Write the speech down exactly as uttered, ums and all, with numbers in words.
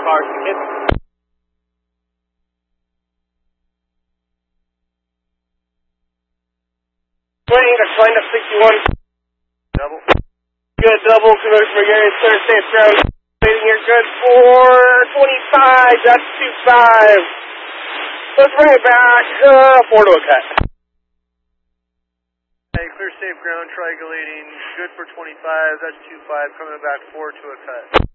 cars to hit. Twenty, that's line up sixty-one. Double. Good double, conversion for Gary, clear, safe ground. Waiting here, good for twenty-five, that's two five. Let's bring it back, uh, four to a cut. Hey, clear safe ground, triangulating, good for twenty-five, that's two five, coming back four to a cut.